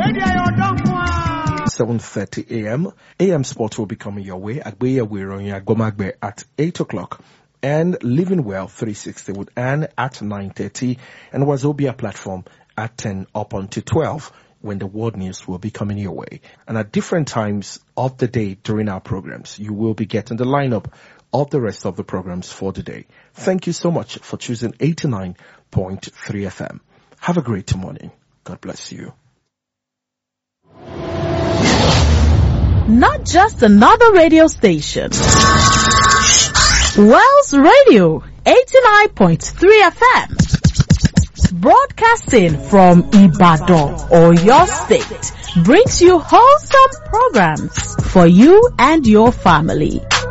7:30 a.m. AM Sport will be coming your way at Gomagbe at 8 o'clock. And Living Well 360 with Anne at 9:30 and Wazobia platform at 10 up until 12 when the world news will be coming your way. And at different times of the day during our programs, you will be getting the lineup of the rest of the programs for the day. Thank you so much for choosing 89.3 FM. Have a great morning. God bless you. Not just another radio station. Wells Radio 89.3 FM. Broadcasting from Ibadan, Oyo State, brings you wholesome programs for you and your family.